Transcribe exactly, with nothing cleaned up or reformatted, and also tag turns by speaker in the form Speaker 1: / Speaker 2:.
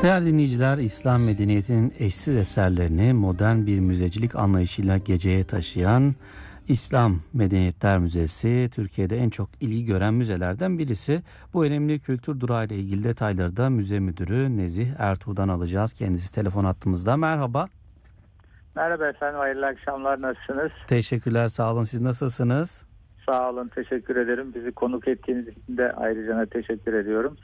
Speaker 1: Değerli dinleyiciler, İslam medeniyetinin eşsiz eserlerini modern bir müzecilik anlayışıyla geceye taşıyan İslam Medeniyetler Müzesi, Türkiye'de en çok ilgi gören müzelerden birisi. Bu önemli kültür durağı ile ilgili detayları da müze müdürü Nezih Ertuğ'dan alacağız. Kendisi telefon hattımızda. Merhaba.
Speaker 2: Merhaba efendim, hayırlı akşamlar, nasılsınız?
Speaker 1: Teşekkürler, sağ olun. Siz nasılsınız?
Speaker 2: Sağ olun, teşekkür ederim. Bizi konuk ettiğiniz için de ayrıca teşekkür ediyorum.